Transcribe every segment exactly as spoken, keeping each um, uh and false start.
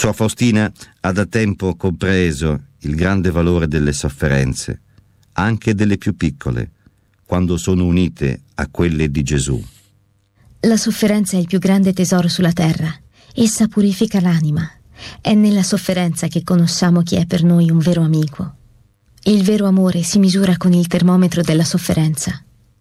Suor Faustina ha da tempo compreso il grande valore delle sofferenze, anche delle più piccole, quando sono unite a quelle di Gesù. La sofferenza è il più grande tesoro sulla terra. Essa purifica l'anima. È nella sofferenza che conosciamo chi è per noi un vero amico. Il vero amore si misura con il termometro della sofferenza.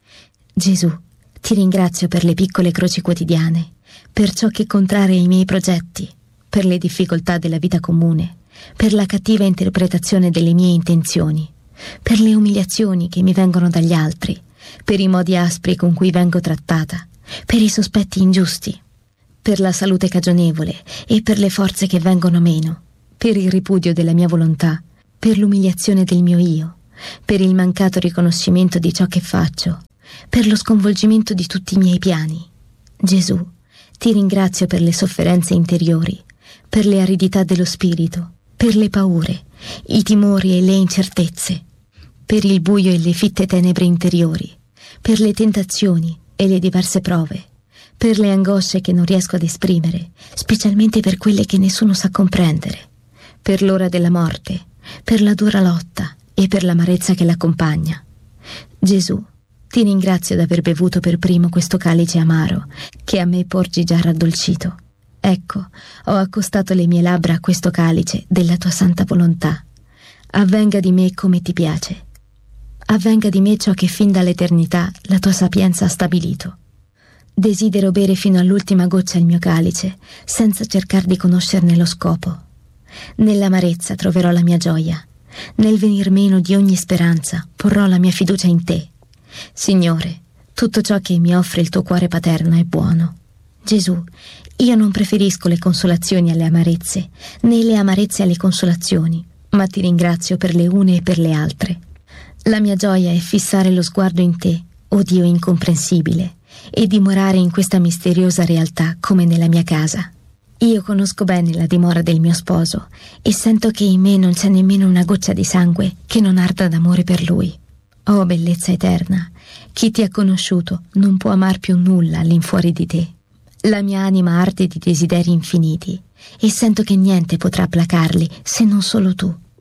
Gesù, ti ringrazio per le piccole croci quotidiane, per ciò che contraria i miei progetti, per le difficoltà della vita comune, per la cattiva interpretazione delle mie intenzioni, per le umiliazioni che mi vengono dagli altri, per i modi aspri con cui vengo trattata, per i sospetti ingiusti, per la salute cagionevole e per le forze che vengono meno, per il ripudio della mia volontà, per l'umiliazione del mio io, per il mancato riconoscimento di ciò che faccio, per lo sconvolgimento di tutti i miei piani. Gesù, ti ringrazio per le sofferenze interiori, per le aridità dello spirito, per le paure, i timori e le incertezze, per il buio e le fitte tenebre interiori, per le tentazioni e le diverse prove, per le angosce che non riesco ad esprimere, specialmente per quelle che nessuno sa comprendere, per l'ora della morte, per la dura lotta e per l'amarezza che l'accompagna. Gesù, ti ringrazio d'aver bevuto per primo questo calice amaro che a me porgi già raddolcito. Ecco, ho accostato le mie labbra a questo calice della tua santa volontà. Avvenga di me come ti piace. Avvenga di me ciò che fin dall'eternità la tua sapienza ha stabilito. Desidero bere fino all'ultima goccia il mio calice, senza cercar di conoscerne lo scopo. Nell'amarezza troverò la mia gioia. Nel venir meno di ogni speranza porrò la mia fiducia in te. Signore, tutto ciò che mi offre il tuo cuore paterno è buono. Gesù, io non preferisco le consolazioni alle amarezze, né le amarezze alle consolazioni, ma ti ringrazio per le une e per le altre. La mia gioia è fissare lo sguardo in te, o Dio incomprensibile, e dimorare in questa misteriosa realtà come nella mia casa. Io conosco bene la dimora del mio sposo e sento che in me non c'è nemmeno una goccia di sangue che non arda d'amore per lui. Oh bellezza eterna, chi ti ha conosciuto non può amar più nulla all'infuori di te. La mia anima arde di desideri infiniti e sento che niente potrà placarli se non solo tu.